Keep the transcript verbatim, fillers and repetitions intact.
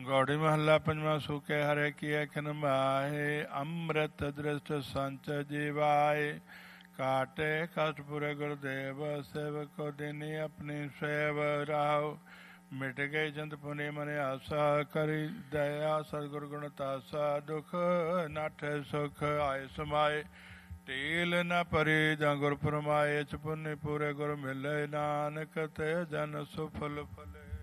ਗੌੜੀ ਮਹੱਲਾ ਪੰਜਵਾਂ। ਸੂਕੇ ਹਰੇ ਕੀਏ ਖਿਨ ਮਾਹੇ, ਅੰਮ੍ਰਿਤ ਦ੍ਰਿਸ਼ਟ ਸੰਚ ਜੀਵਾਏ। ਕਾਟੇ ਕਸ਼ਪੁਰੇ ਗੁਰਦੇਵ, ਸੇਵਕੋ ਦੇਨੀ ਆਪਣੀ ਸੇਵ ਰਾਹੁ। ਮਿਟ ਗਈ ਚੰਦ ਪੁਨੀ ਮਨ ਆਸਾ, ਕਰੀ ਦਇਆ ਸਤਿਗੁਰ ਗੁਣ ਤਾਸਾ। ਦੁਖ ਨਾਠੇ ਸੁਖ ਆਏ ਸਮਾਏ, ਢੀਲ ਨਾ ਪਰੀ ਜਾਂ ਗੁਰ ਫਰਮਾਏ। ਇਚ ਪੁਨੀ ਪੂਰੇ ਗੁਰ ਮਿਲੇ, ਨਾਨਕ ਤੇ ਜਨ ਸੁਫਲ ਫਲੇ।